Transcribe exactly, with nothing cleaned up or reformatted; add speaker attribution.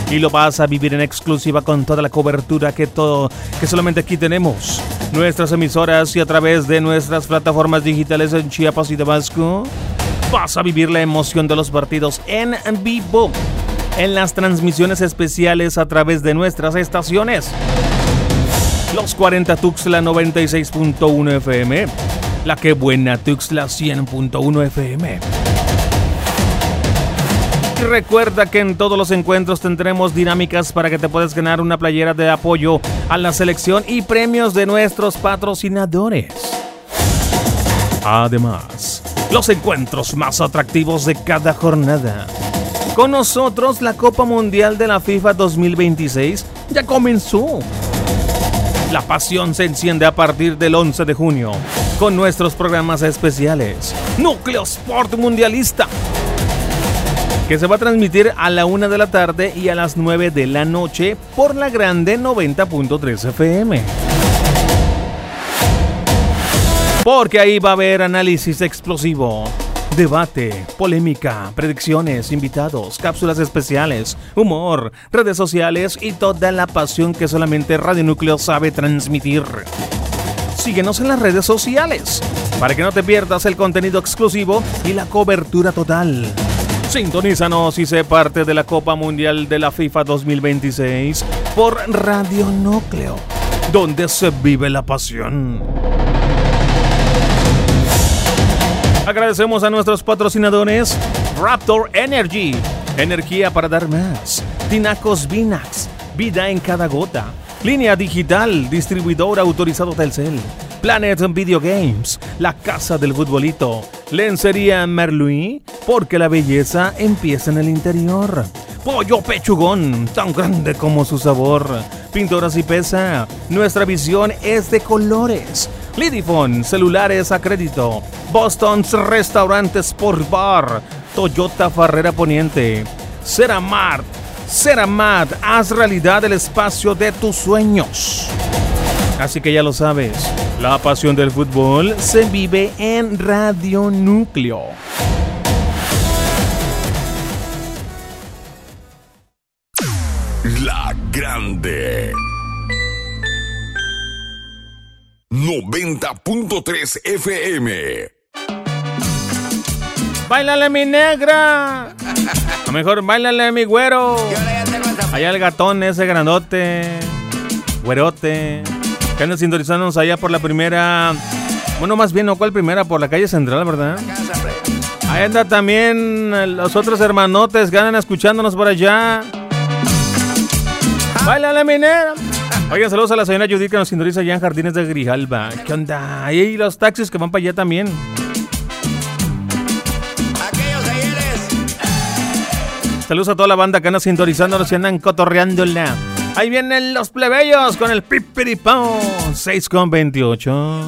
Speaker 1: y lo vas a vivir en exclusiva con toda la cobertura que todo que solamente aquí tenemos. Nuestras emisoras y a través de nuestras plataformas digitales en Chiapas y Tabasco. Vas a vivir la emoción de los partidos en vivo, en las transmisiones especiales a través de nuestras estaciones. Los cuarenta Tuxtla noventa y seis punto uno F M, La Que Buena Tuxtla cien punto uno F M. Y recuerda que en todos los encuentros tendremos dinámicas para que te puedas ganar una playera de apoyo a la selección y premios de nuestros patrocinadores. Además, los encuentros más atractivos de cada jornada. Con nosotros, la Copa Mundial de la FIFA dos mil veintiséis ya comenzó. La pasión se enciende a partir del once de junio con nuestros programas especiales. Núcleo Sport Mundialista, que se va a transmitir a la una de la tarde y a las nueve de la noche por la Grande noventa punto tres F M. Porque ahí va a haber análisis explosivo, debate, polémica, predicciones, invitados, cápsulas especiales, humor, redes sociales y toda la pasión que solamente Radio Núcleo sabe transmitir. Síguenos en las redes sociales para que no te pierdas el contenido exclusivo y la cobertura total. Sintonízanos y sé parte de la Copa Mundial de la FIFA dos mil veintiséis por Radio Núcleo, donde se vive la pasión. Agradecemos a nuestros patrocinadores: Raptor Energy, energía para dar más; Tinacos Vinax, vida en cada gota; Línea Digital, distribuidor autorizado Telcel; Planet Video Games, la casa del futbolito; Lencería Merluí, porque la belleza empieza en el interior; Pollo Pechugón, tan grande como su sabor; Pinturas y Pesa, nuestra visión es de colores; Lidifone, celulares a crédito; Boston's Restaurante Sport Bar; Toyota Farrera Poniente; Ceramart, Ceramat, haz realidad el espacio de tus sueños. Así que ya lo sabes, la pasión del fútbol se vive en Radio Núcleo.
Speaker 2: La Grande noventa punto tres F M.
Speaker 1: ¡Báilale, mi negra! O mejor, báilale, mi güero. Allá el gatón ese grandote, güerote, que anda sintonizándonos allá por la primera. Bueno, más bien, no, ¿cuál primera? Por la calle Central, ¿verdad? Ahí anda también los otros hermanotes que andan escuchándonos por allá. ¡Báilale, mi negra! Oigan, saludos a la señora Judith que nos sintoniza allá en Jardines de Grijalba. ¿Qué onda? Ahí los taxis que van para allá también.
Speaker 3: Aquellos ayeres.
Speaker 1: Saludos a toda la banda que anda sintonizándonos y andan cotorreándola. Ahí vienen los plebeyos con el pipiripao seis con veintiocho.